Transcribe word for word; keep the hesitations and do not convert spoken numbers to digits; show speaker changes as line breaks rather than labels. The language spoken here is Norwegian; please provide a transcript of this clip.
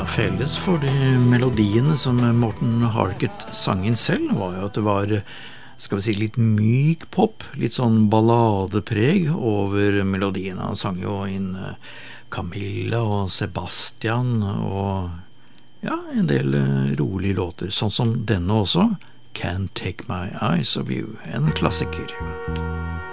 Felles for de melodiene som Morten Harket sang inn selv var jo at det var, skal vi si, litt myk pop, litt sånn balladepreg over melodiene. Han sang jo inn Camilla og Sebastian og ja, en del rolige låter, sånn som denne også, Can't Take My Eyes Off You, en klassiker.